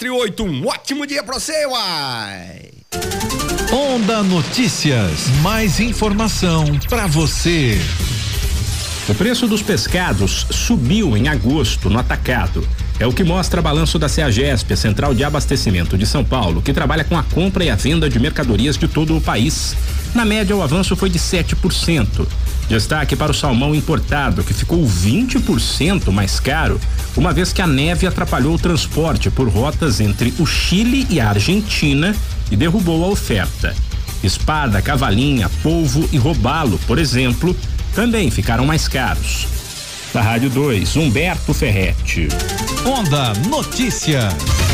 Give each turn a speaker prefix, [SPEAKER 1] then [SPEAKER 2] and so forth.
[SPEAKER 1] 4:08. Um ótimo dia pra você, uai.
[SPEAKER 2] Onda Notícias. Mais informação pra você.
[SPEAKER 3] O preço dos pescados subiu em agosto no atacado. É o que mostra balanço da CEAGESP, a Central de Abastecimento de São Paulo, que trabalha com a compra e a venda de mercadorias de todo o país. Na média, o avanço foi de 7%. Destaque para o salmão importado, que ficou 20% mais caro, uma vez que a neve atrapalhou o transporte por rotas entre o Chile e a Argentina e derrubou a oferta. Espada, cavalinha, polvo e robalo, por exemplo, também ficaram mais caros. Da Rádio 2, Humberto Ferretti.
[SPEAKER 2] Onda Notícias.